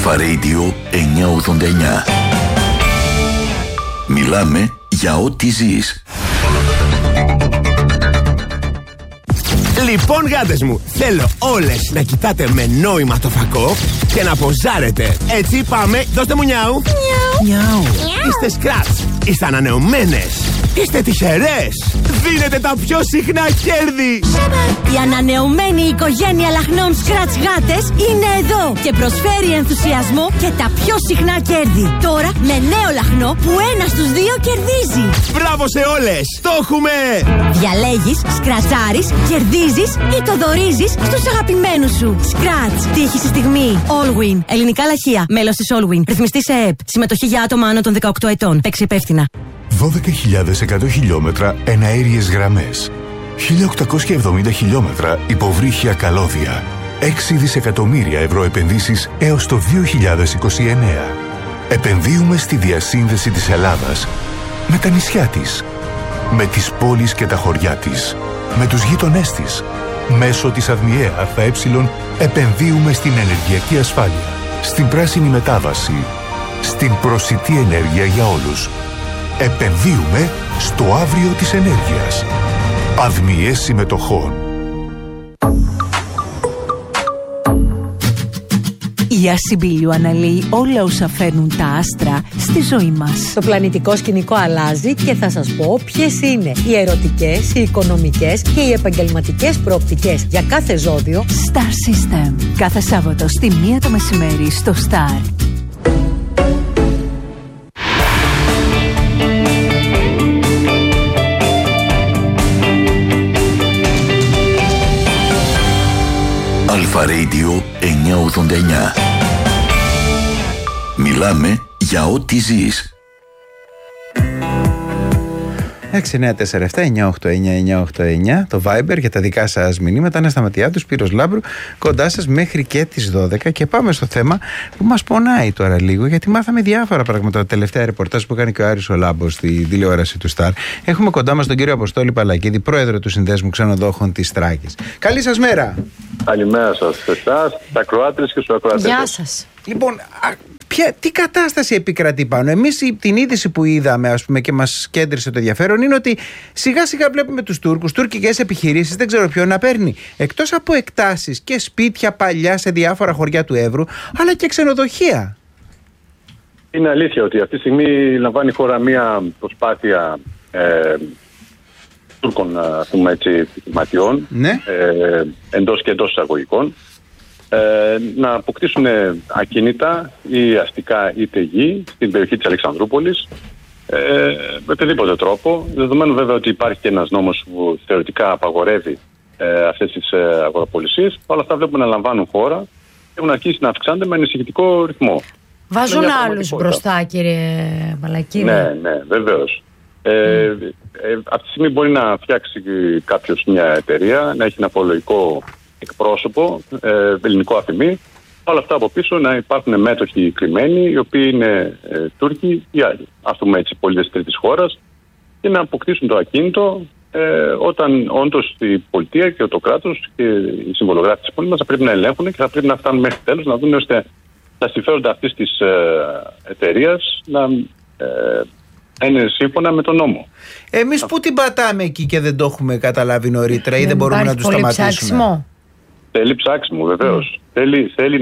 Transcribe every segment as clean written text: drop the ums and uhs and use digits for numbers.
Αλφα Radio 989. Μιλάμε για ό,τι ζεις. Λοιπόν, γάτες μου, θέλω όλες να κοιτάτε με νόημα το φακό και να ποζάρετε. Έτσι πάμε, δώστε μου νιάου. Νιάου. Είστε σκράτς, είστε ανανεωμένες, είστε τυχερές. Δίνετε τα πιο συχνά κέρδη. Η ανανεωμένη οικογένεια λαχνών Scratch γάτες είναι εδώ και προσφέρει ενθουσιασμό και τα πιο συχνά κέρδη. Τώρα με νέο λαχνό που 1 στους 2 κερδίζει. Μπράβο σε όλες, το έχουμε! Διαλέγεις, σκρατσάρεις, κερδίζεις ή το δωρίζεις στους αγαπημένους σου. Scratch, τύχη στη στιγμή. Allwin, ελληνικά λαχεία, μέλος της Allwin. Ρυθμιστή σε ΕΕΠ. Συμμετοχή για άτομα άνω των 18 ετών. Παίξει υπεύθυνα. 12.100 χιλιόμετρα εναέριες γραμμές, 1.870 χιλιόμετρα υποβρύχια καλώδια, 6 δισεκατομμύρια ευρώ επενδύσεις έως το 2029. Επενδύουμε στη διασύνδεση της Ελλάδας με τα νησιά της, με τις πόλεις και τα χωριά της, με τους γείτονές της. Μέσω της ΑΔΜΙΕ ΑΕ επενδύουμε στην ενεργειακή ασφάλεια, στην πράσινη μετάβαση, στην προσιτή ενέργεια για όλους. Επενδύουμε στο αύριο της ενέργειας. ΑΔΜΙΕ συμμετοχών. Η Ασυμπίλιο αναλύει όλα όσα φέρνουν τα άστρα στη ζωή μας. Το πλανητικό σκηνικό αλλάζει και θα σας πω ποιες είναι οι ερωτικές, οι οικονομικές και οι επαγγελματικές προοπτικές για κάθε ζώδιο. Star System. Κάθε Σάββατο στη 1 το μεσημέρι στο Star. Αλφα Radio 989. Μιλάμε για ό,τι ζεις. 694-7-989-989 το Viber για τα δικά σας μηνύματα. Ανέστα Ματιάδου, Σπύρος Λάμπρου, κοντά σας μέχρι και τις 12. Και πάμε στο θέμα που μας πονάει τώρα λίγο, γιατί μάθαμε διάφορα πράγματα τα τελευταία ρεπορτάζ που κάνει και ο Άρης ο Λάμπος στη τηλεόραση του Star. Έχουμε κοντά μας τον κύριο Αποστόλη Παλακίδη, πρόεδρο του Συνδέσμου Ξενοδόχων της Θράκης. Καλή σας μέρα. Καλημέρα σας, σε εσάς, τα Κροάτρες και στους ακροατές. Γεια σας. Λοιπόν, τι κατάσταση επικρατεί πάνω? Εμείς την είδηση που είδαμε, ας πούμε, και μας κέντρισε το ενδιαφέρον είναι ότι σιγά σιγά βλέπουμε τους Τούρκους, τουρκικές επιχειρήσεις, δεν ξέρω ποιο, να παίρνει εκτός από εκτάσεις και σπίτια παλιά σε διάφορα χωριά του Εύρου, αλλά και ξενοδοχεία. Είναι αλήθεια ότι αυτή τη στιγμή λαμβάνει η χώρα μια προσπάθεια Τούρκων, ας πούμε έτσι, επιχειρηματιών, ναι, εντός και εντός εισαγωγικών, να αποκτήσουν ακίνητα ή αστικά είτε γη στην περιοχή της Αλεξανδρούπολης με οποιοδήποτε τρόπο, δεδομένου βέβαια ότι υπάρχει και ένας νόμος που θεωρητικά απαγορεύει αυτές τις αγοραπολισίες. Όλα αυτά βλέπουμε να λαμβάνουν χώρα και έχουν αρχίσει να αυξάνονται με ανησυχητικό ρυθμό. Βάζουν άλλους μπροστά, κύριε Παλακίδη. Ναι, βεβαίως. Αυτή τη στιγμή μπορεί να φτιάξει κάποιος μια εταιρεία, να έχει ένα φορολογικό εκπρόσωπο, ελληνικό αφημί. Όλα αυτά από πίσω να υπάρχουν μέτοχοι κρυμμένοι, οι οποίοι είναι Τούρκοι ή άλλοι, ας πούμε έτσι, πολίτες τρίτης χώρας, και να αποκτήσουν το ακίνητο όταν όντως η πολιτεία και το κράτος και οι συμβολογράφοι της πόλης μας θα πρέπει να ελέγχουν και θα πρέπει να φτάνουν μέχρι τέλος να δουν ώστε τα συμφέροντα αυτής της εταιρείας να είναι σύμφωνα με τον νόμο. Εμείς που την πατάμε εκεί και δεν το έχουμε καταλάβει νωρίτερα ή δεν μπορούμε να τους σταματήσουμε? Ψάξιμο. Θέλει ψάξιμο, βεβαίως. Θέλει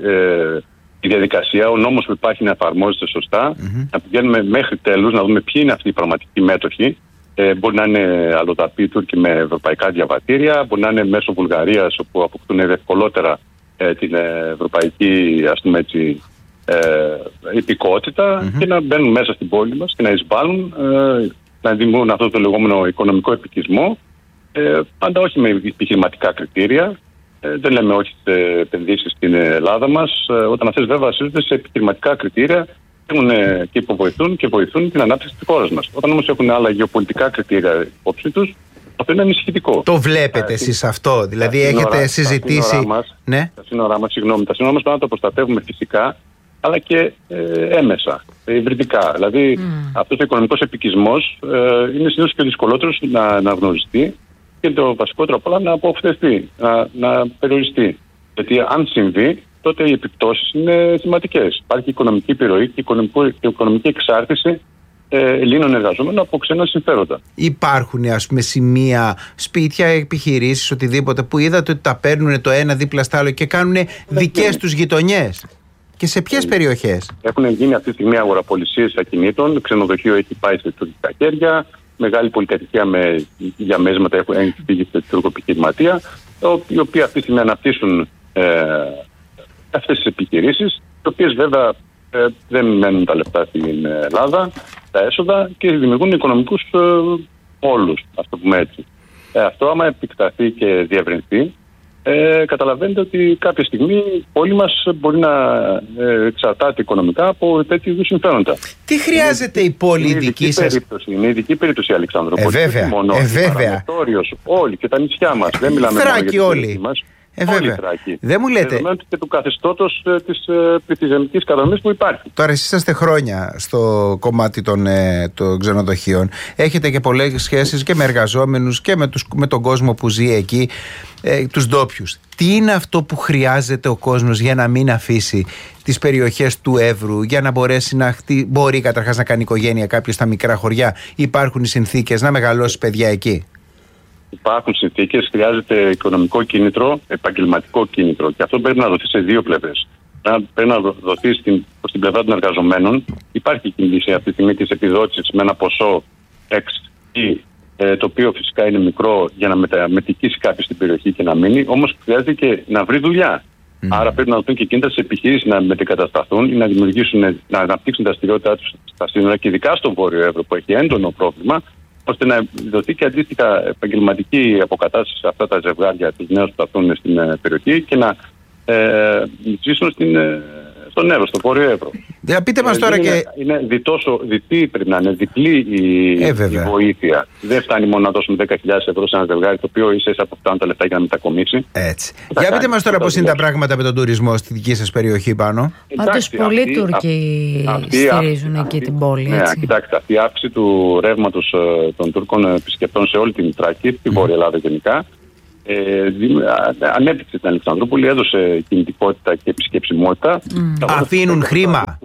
η διαδικασία, ο νόμος που υπάρχει να εφαρμόζεται σωστά, να πηγαίνουμε μέχρι τέλους, να δούμε ποιοι είναι αυτοί οι πραγματικοί μέτοχοι. Μπορεί να είναι αλλοδαποί Τούρκοι με ευρωπαϊκά διαβατήρια, μπορεί να είναι μέσω Βουλγαρίας, όπου αποκτούν ευκολότερα την ευρωπαϊκή, ας πούμε έτσι, υπηκότητα, και να μπαίνουν μέσα στην πόλη μας και να εισβάλλουν, να δημιουργούν αυτό το λεγόμενο οικονομικό επικισμό, πάντα όχι με επιχειρηματικά κριτήρια. Δεν λέμε όχι σε επενδύσεις στην Ελλάδα μας, όταν αυτές βέβαια βασίζονται σε επιχειρηματικά κριτήρια και υποβοηθούν και βοηθούν την ανάπτυξη της χώρας μας. Όταν όμως έχουν άλλα γεωπολιτικά κριτήρια υπόψη τους, αυτό είναι ανησυχητικό. Το βλέπετε εσείς αυτό? Δηλαδή έχετε συζητήσει? Τα σύνορά μας πρέπει να το προστατεύουμε φυσικά, αλλά και έμεσα, υβριδικά. Δηλαδή αυτός ο οικονομικός επικισμός είναι συνήθως και ο δυσκολότερος να γνωριστεί και το βασικότερο απ' όλα να αποφευθεί, να περιοριστεί. Γιατί αν συμβεί, τότε οι επιπτώσεις είναι σημαντικές. Υπάρχει οικονομική επιρροή και οικονομική εξάρτηση Ελλήνων εργαζόμενων από ξένα συμφέροντα. Υπάρχουν, ας πούμε, σημεία, σπίτια, επιχειρήσεις, οτιδήποτε που είδατε ότι τα παίρνουν το ένα δίπλα στο άλλο και κάνουν δικές τους γειτονιές? Και σε ποιες περιοχές? Έχουν γίνει αυτή τη στιγμή αγοραπολισίες ακινήτων. Ξενοδοχείο έχει πάει σε τουρκικά χέρια. Μεγάλη πολυκατοικία με διαμέσματα έχει φύγει σε τουρκοεπιχειρηματία, οι οποίοι αυτή τη στιγμή αναπτύσσουν αυτές τις επιχειρήσεις, οι οποίες βέβαια δεν μένουν τα λεφτά στην Ελλάδα, τα έσοδα, και δημιουργούν οικονομικούς πόλους, ας το πούμε έτσι. Αυτό άμα επεκταθεί και διευρυνθεί, καταλαβαίνετε ότι κάποια στιγμή η πόλη μας μπορεί να εξαρτάται οικονομικά από τέτοιου είδους συμφέροντα. Τι χρειάζεται η πόλη δική σας? Είναι ειδική περίπτωση, Αλεξανδρούπολη. Βέβαια, βέβαια. Όλοι και τα νησιά μας. Δεν μιλάμε μόνο για την περιοχή μας. Βέβαια. Δεν μου λέτε. Και του καθεστώτος της πληθυσμιακής κατανομής που υπάρχει. Τώρα, εσείς είσαστε χρόνια στο κομμάτι των ξενοδοχείων. Έχετε και πολλές σχέσεις και με εργαζόμενους και με τον κόσμο που ζει εκεί, τους ντόπιους. Τι είναι αυτό που χρειάζεται ο κόσμος για να μην αφήσει τις περιοχές του Εύρου, για να μπορέσει μπορεί καταρχάς να κάνει οικογένεια κάποιος στα μικρά χωριά? Υπάρχουν οι συνθήκες να μεγαλώσει παιδιά εκεί? Υπάρχουν συνθήκες, χρειάζεται οικονομικό κίνητρο, επαγγελματικό κίνητρο, και αυτό πρέπει να δοθεί σε δύο πλευρές. Πρέπει να δοθεί προς την πλευρά των εργαζομένων. Υπάρχει κίνηση αυτή τη στιγμή της επιδότησης με ένα ποσό X, το οποίο φυσικά είναι μικρό, για να μετικήσει κάποιος στην περιοχή και να μείνει, όμως χρειάζεται και να βρει δουλειά. Άρα πρέπει να δοθούν και κίνητρα στις επιχειρήσεις να μετεκατασταθούν ή να αναπτύξουν τα δραστηριότητά τους στα σύνορα, και ειδικά στο Βόρειο Εύρο που έχει έντονο πρόβλημα, ώστε να δοθεί και αντίστοιχα επαγγελματική αποκατάσταση σε αυτά τα ζευγάρια, τους νέους που θα έρθουν στην περιοχή, και να ζήσουν στον Εύρο, στο Βόρειο Εύρο. Πείτε μας τώρα είναι διτή, πρέπει να είναι διπλή η βοήθεια. Δεν φτάνει μόνο να δώσουμε 10.000 ευρώ σε ένα ζευγάρι, το οποίο ίσα από φτάνουν τα λεφτά για να μετακομίσει. Έτσι. Για πείτε μας τώρα πώς είναι τα πράγματα με τον τουρισμό στη δική σας περιοχή πάνω. Πάντως πολλοί Τούρκοι στηρίζουν εκεί την πόλη. Ναι, κοιτάξτε, αυτή η αύξηση του ρεύματος των Τούρκων επισκεπτών σε όλη την Θράκη, τη Βόρεια Ελλάδα γενικά, ανέπτυξε την Αλεξανδρούπολη, έδωσε κινητικότητα και επισκεψιμότητα. Αφήνουν χρήμα.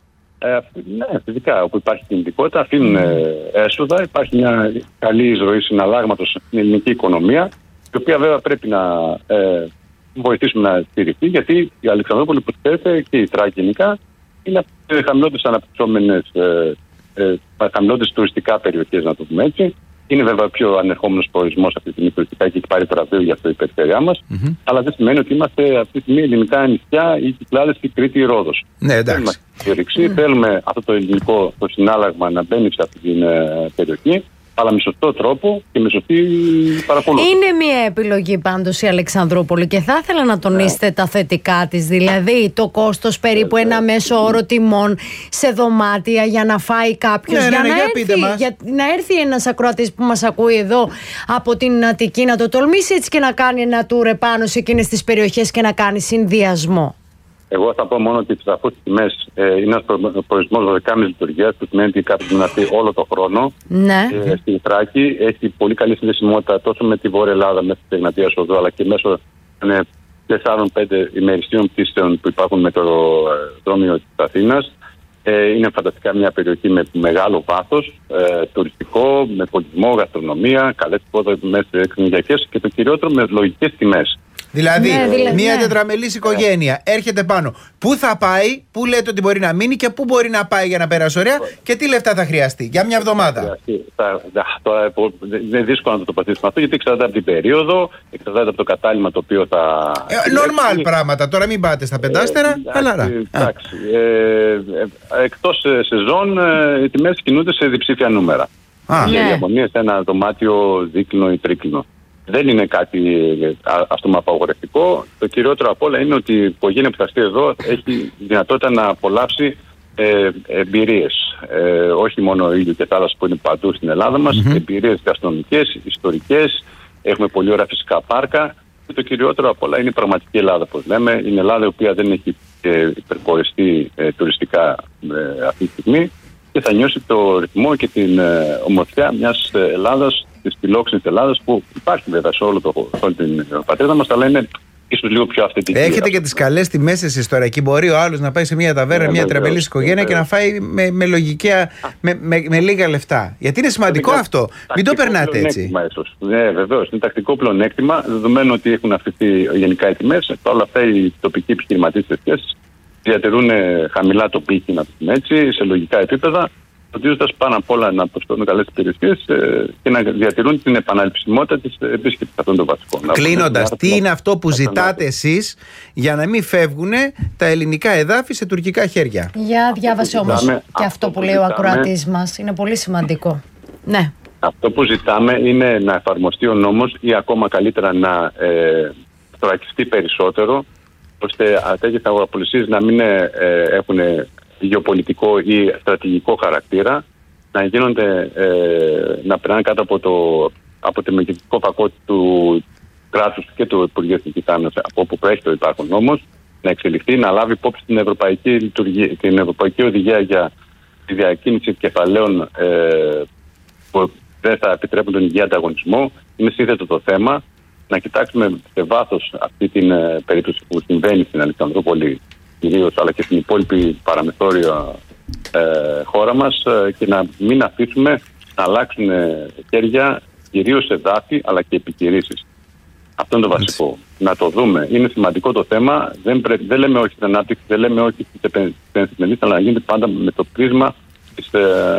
Ναι, φυσικά. Όπου υπάρχει κινητικότητα, αφήνουν έσοδα, υπάρχει μια καλή εισρωή συναλλάγματος στην ελληνική οικονομία, η οποία βέβαια πρέπει να βοηθήσουμε να στηριχθεί, γιατί η Αλεξανδρούπολη, που ξέρετε, και η Θράκη γενικά, είναι χαμηλότερες αναπτυσσόμενες, χαμηλότερες τουριστικά περιοχές, να το πούμε έτσι. Είναι βέβαια πιο ανερχόμενος προορισμός αυτή τη στιγμή τουριστικά και έχει πάρει το βραβείο για αυτό η περιφέρειά μας. Αλλά δεν σημαίνει ότι είμαστε αυτή τη στιγμή ελληνικά νησιά ή Κυκλάδες ή Κρήτη ή Ρόδος. Ναι, εντάξει. Θέλουμε αυτό το ελληνικό το συνάλλαγμα να μπαίνει σε αυτή την περιοχή, αλλά με σωστό τρόπο και με σωστή παρακολούθηση. Είναι μια επιλογή πάντως η Αλεξανδρούπολη, και θα ήθελα να τονίσετε τα θετικά της. Δηλαδή το κόστος περίπου ένα μέσο όρο τιμών σε δωμάτια για να φάει κάποιος, για να έρθει ένας ακροατής που μας ακούει εδώ από την Αττική να το τολμήσει έτσι και να κάνει ένα tour επάνω σε εκείνες τις περιοχές και να κάνει συνδυασμό. Εγώ θα πω μόνο ότι σαφώς οι τιμές είναι ένας προορισμός 12 λειτουργίας, που σημαίνει ότι κάποιος μπορεί να πει όλο το χρόνο. Ναι. Στην Θράκη έχει πολύ καλή συνδεσιμότητα τόσο με τη Βόρεια Ελλάδα μέχρι την Εγνατία Οδό, αλλά και μέσω 4-5 ημερησίων πτήσεων που υπάρχουν με το αεροδρόμιο της Αθήνας. Είναι φανταστικά μια περιοχή με μεγάλο βάθος, τουριστικό, με πολιτισμό, γαστρονομία, καλές υποδομές εξενογειακές και το κυριότερο με λογικές τιμές. Δηλαδή, μια τετραμελής οικογένεια έρχεται πάνω. Πού θα πάει, πού λέτε ότι μπορεί να μείνει και πού μπορεί να πάει για να περάσει ωραία και τι λεφτά θα χρειαστεί για μια εβδομάδα? Τώρα είναι δύσκολο να το τοποθετήσουμε αυτό, γιατί εξαρτάται από την περίοδο, εξαρτάται από το κατάλημα το οποίο θα. Normal πράγματα. Τώρα μην πάτε στα πεντάστερα. Χαλαρά. Εκτός σεζόν, οι τιμές κινούνται σε διψήφια νούμερα. Για διαμονή σε ένα δωμάτιο δίκλινο ή τρίκλινο. Δεν είναι κάτι αυτομαπαγορευτικό. Το κυριότερο απ' όλα είναι ότι η οικογένεια που θα έρθει εδώ έχει δυνατότητα να απολαύσει εμπειρίες. Όχι μόνο ήλιο και θάλασσα που είναι παντού στην Ελλάδα μας, εμπειρίες γαστρονομικές, ιστορικές. Έχουμε πολύ ωραία φυσικά πάρκα. Και το κυριότερο απ' όλα είναι η πραγματική Ελλάδα, όπως λέμε. Είναι Ελλάδα η οποία δεν έχει υπερποριστεί τουριστικά αυτή τη στιγμή και θα νιώσει το ρυθμό και την ομορφιά μιας Ελλάδας, της φιλόξενης Ελλάδας, που υπάρχει βέβαια σε όλη την πατρίδα μας, αλλά είναι ίσως λίγο πιο αυθεντική. Έχετε και τις καλές τιμές εσείς τώρα. Εκεί μπορεί ο άλλος να πάει σε μια ταβέρνα, μια τραπελής οικογένεια και να φάει με λογική, με λίγα λεφτά. Γιατί είναι σημαντικό αυτό. Μην το περνάτε έτσι. Ναι, βεβαίως. Είναι τακτικό πλεονέκτημα, δεδομένου ότι έχουν αυξηθεί γενικά οι τιμές. Παρ' όλα αυτά, οι τοπικοί επιχειρηματίες διατηρούν χαμηλά το πύχη, να το πούμε έτσι, σε λογικά επίπεδα, φροντίζοντας πάνω απ' όλα να προσφέρουν καλές υπηρεσίες και να διατηρούν την επαναληψιμότητα της επίσκεψης. Αυτό είναι το βασικό. Κλείνοντας, τι είναι αυτό που ζητάτε εσείς για να μην φεύγουν τα ελληνικά εδάφη σε τουρκικά χέρια? Για διάβασε όμως και αυτό που λέει ο ακροατής μας. Είναι πολύ σημαντικό. Ναι. Αυτό που ζητάμε είναι να εφαρμοστεί ο νόμος ή ακόμα καλύτερα να θωρακιστεί περισσότερο, ώστε τέτοιες αγοραπολισίες να μην έχουν γεωπολιτικό ή στρατηγικό χαρακτήρα, να γίνονται, να περνάνε κάτω από το μεγεθυντικό φακό του κράτους και του Υπουργείου Εθνικής Άμυνας, από όπου προέρχεται ο υπάρχον νόμος, να εξελιχθεί, να λάβει υπόψη την Ευρωπαϊκή Οδηγία για τη διακίνηση κεφαλαίων που δεν θα επιτρέπουν τον υγιή ανταγωνισμό. Είναι σύνθετο το θέμα. Να κοιτάξουμε σε βάθος αυτή την περίπτωση που συμβαίνει στην Αλεξανδρούπολη κυρίως, αλλά και στην υπόλοιπη παραμεθόρια χώρα μας, και να μην αφήσουμε να αλλάξουν χέρια κυρίως εδάφη αλλά και επιχειρήσεις. Αυτό είναι το βασικό. Να το δούμε. Είναι σημαντικό το θέμα. Δεν λέμε όχι στην ανάπτυξη, δεν λέμε όχι στις επενδύσεις, αλλά να γίνεται πάντα με το πρίσμα της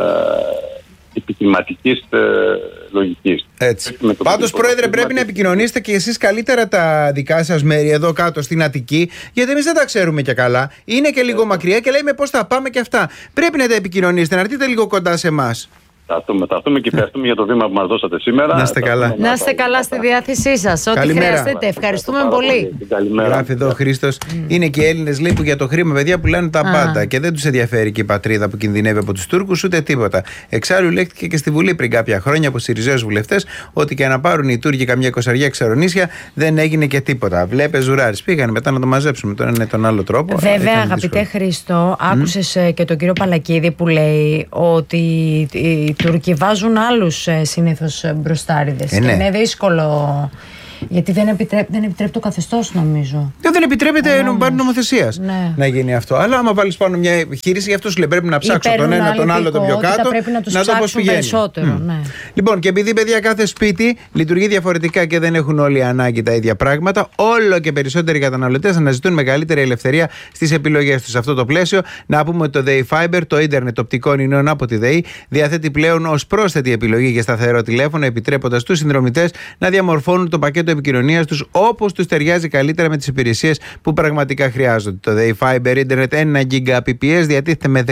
επιχειρηματικής λογικής. Έτσι. Πάντως, Πρόεδρε, πρέπει να επικοινωνήσετε και εσείς καλύτερα τα δικά σας μέρη εδώ κάτω στην Αττική, γιατί εμείς δεν τα ξέρουμε και καλά. Είναι και λίγο μακριά και λέμε πώς θα πάμε και αυτά. Πρέπει να τα επικοινωνήσετε, να έρθετε λίγο κοντά σε εμάς. Θα έρθουμε και ευχαριστούμε για το βήμα που μας δώσατε σήμερα. Να είστε καλά. Να είστε καλά στη διάθεσή σας. Ό,τι χρειαστείτε. Ευχαριστούμε πολύ. Γράφει εδώ ο Χρήστος. Είναι και οι Έλληνες, λέει, που για το χρήμα, παιδιά, πουλάνε τα πάντα και δεν τους ενδιαφέρει και η πατρίδα που κινδυνεύει από τους Τούρκους ούτε τίποτα. Εξάλλου, λέχθηκε και στη Βουλή πριν κάποια χρόνια από Συριζέους βουλευτές ότι και να πάρουν οι Τούρκοι καμιά 20 ξερονίσια δεν έγινε και τίποτα. Βλέπε Ζουράρης. Πήγανε μετά να το μαζέψουν τον ένα ή τον άλλο τρόπο. Βέβαια, αγαπητέ Χρήστο, άκουσες και τον κύριο Παλακίδη που λέει ότι οι Τούρκοι βάζουν άλλους συνήθως μπροστάριδες. Και είναι δύσκολο. Γιατί δεν επιτρέπει το καθεστώς, νομίζω. Δεν επιτρέπεται νομοθεσίας να γίνει αυτό. Αλλά άμα βάλεις πάνω μια επιχείρηση, γι' αυτό σου λέει πρέπει να ψάξω τον ένα, τον άλλο, τον πιο κάτω. Πρέπει να τους να δω πώς πηγαίνει. Περισσότερο. Ναι. Λοιπόν, και επειδή, παιδιά, κάθε σπίτι λειτουργεί διαφορετικά και δεν έχουν όλοι ανάγκη τα ίδια πράγματα, όλο και περισσότεροι καταναλωτές αναζητούν μεγαλύτερη ελευθερία στις επιλογές τους. Σε αυτό το πλαίσιο, να πούμε ότι το ΔΕΗ Fiber, το ίντερνετ οπτικών ινών από τη ΔΕΗ, διαθέτει πλέον ως πρόσθετη επιλογή για σταθερό τηλέφωνο, επιτρέποντας στους συνδρομητές να διαμορφώνουν το πακέτο επικοινωνίας τους όπως τους ταιριάζει καλύτερα με τις υπηρεσίες που πραγματικά χρειάζονται. Το ΔΕΗ Fiber Internet 1 Gbps διατίθεται με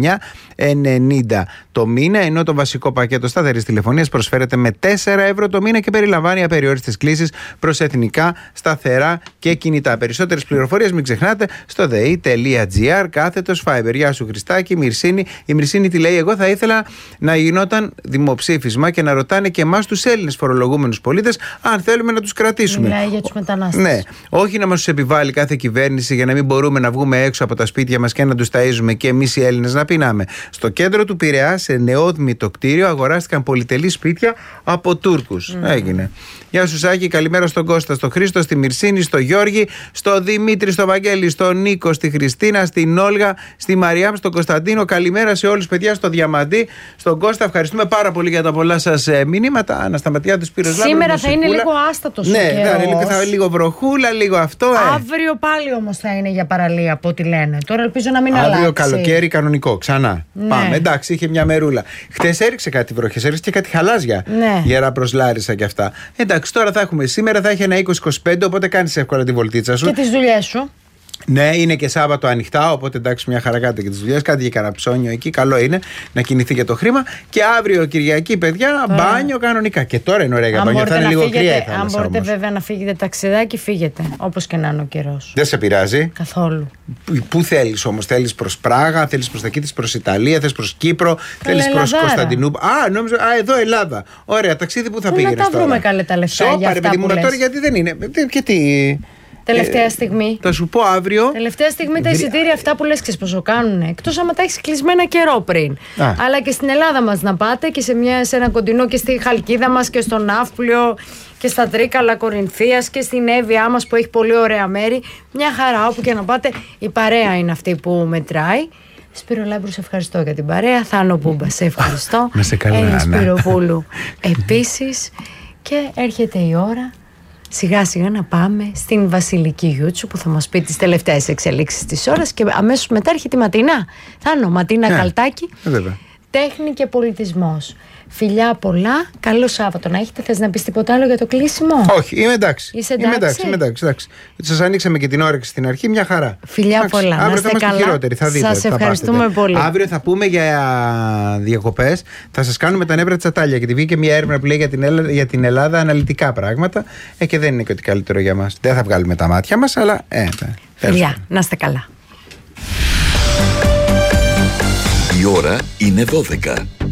19,90 το μήνα, ενώ το βασικό πακέτο σταθερής τηλεφωνίας προσφέρεται με 4 ευρώ το μήνα και περιλαμβάνει απεριόριστες κλήσεις προς εθνικά, σταθερά και κινητά. Περισσότερες πληροφορίες μην ξεχνάτε στο dei.gr/Fiber. Γεια σου, Χριστάκη. Μυρσίνη. Η Μυρσίνη τι λέει? Εγώ θα ήθελα να γινόταν δημοψήφισμα και να ρωτάνε και εμάς τους Έλληνες φορολογούμενους πολίτες αν θέλουμε να τους κρατήσουμε. Μιλάει για τους μετανάστες. Ναι. Όχι να μας τους επιβάλλει κάθε κυβέρνηση για να μην μπορούμε να βγούμε έξω από τα σπίτια μας και να τους ταΐζουμε και εμείς οι Έλληνες να πεινάμε. Στο κέντρο του Πειραιά, σε νεόδμητο κτίριο, αγοράστηκαν πολυτελή σπίτια από Τούρκους. Έγινε. Γεια σου, Σάκη. Καλημέρα στον Κώστα, στο Χρήστο, στη Μυρσίνη, στο Γιώργη, στο Δημήτρη, στο Βαγγέλη, στον Νίκο, στη Χριστίνα, στην Όλγα, στη Μαριάμ, στον Κωνσταντίνο. Καλημέρα σε όλους, παιδιά, στο Διαμαντή, στον Κώστα. Ευχαριστούμε πάρα πολύ για τα πολλά σας μηνύματα. Ανασταματιά του Σπύρος Λάμπρος. Σήμερα θα είναι λίγο άστατος. Ναι, θα είναι λίγο βροχούλα, λίγο αυτό. Αύριο πάλι όμως θα είναι για παραλία από ό,τι λένε. Τώρα ελπίζω να μην αλλάξει. Αύριο καλοκαίρι κανονικό, ξανά. Ναι. Πάμε, εντάξει, είχε μια μερούλα. Χτες έριξε κάτι βροχές, έριξε και κάτι χαλάζια. Ναι. Γερά προς Λάρισα και αυτά. Εντάξει, τώρα θα έχουμε. Σήμερα θα έχει ένα 20-25, οπότε κάνεις εύκολα τη βολτίτσα σου. Και τις δουλειές σου. Ναι, είναι και Σάββατο ανοιχτά, οπότε εντάξει, μια χαρά κάντε και τις δουλειές. Κάτι για κανένα ψώνιο εκεί. Καλό είναι να κινηθεί για το χρήμα. Και αύριο Κυριακή, παιδιά, μπάνιο κανονικά. Και τώρα είναι ωραία για μπάνιο. Θα είναι λίγο κρύα η θάλασσα. Αν μπορείτε βέβαια να φύγετε ταξιδάκι, φύγετε. Όπως και να είναι ο καιρός. Δεν σε πειράζει. Καθόλου. Πού θέλεις όμως? Θέλεις προς Πράγα, θέλεις προς τα εκεί, προς Ιταλία, θέλεις προς Κύπρο, θέλεις προς Κωνσταντινούπολη? Νόμιζα, εδώ Ελλάδα. Ωραία, ταξίδι που θα πήγαινες τώρα? Να τα βρούμε καλέ τα λεφτά. Σόπα, ρε παιδί μου, τώρα γιατί δεν είναι. Και τι. Τελευταία στιγμή. Θα σου πω αύριο. Τελευταία στιγμή τα εισιτήρια αυτά που λες, ξέρεις πόσο κάνουν. Εκτός άμα τα έχεις κλεισμένα καιρό πριν. Αλλά και στην Ελλάδα μας να πάτε και σε ένα κοντινό και στη Χαλκίδα μας και στο Ναύπλιο και στα Τρίκαλα Κορινθίας και στην Εύβοιά μας που έχει πολύ ωραία μέρη. Μια χαρά, όπου και να πάτε, η παρέα είναι αυτή που μετράει. Σπύρο Λάμπρου, σε ευχαριστώ για την παρέα. Θάνο Μπούμπα, σε ευχαριστώ. Να σε καλά, Έλλη Σπυροπούλου επίσης. Και έρχεται η ώρα σιγά σιγά να πάμε στην Βασιλική Γιούτσου που θα μας πει τις τελευταίες εξελίξεις της ώρας και αμέσως μετά έρχεται η Ματίνα. Θάνο, Ματίνα Καλτάκη. Τέχνη και πολιτισμός. Φιλιά πολλά. Καλό Σάββατο να έχετε. Θες να πεις τίποτα άλλο για το κλείσιμο? Όχι, είμαι εντάξει. Είσαι εντάξει? Είμαι εντάξει. Σας ανοίξαμε και την όρεξη στην αρχή, μια χαρά. Φιλιά πολλά. Αύριο θα είμαστε χειρότεροι, θα δείτε. Σας ευχαριστούμε πολύ. Αύριο θα πούμε για διακοπές. Θα σας κάνουμε τα νεύρα τσατάλια. Γιατί βγήκε μια έρευνα που λέει για την Ελλάδα αναλυτικά πράγματα. Και δεν είναι και ότι καλύτερο για μας. Δεν θα βγάλουμε τα μάτια μας, αλλά. Φιλιά, να είστε καλά. Η ώρα είναι 12.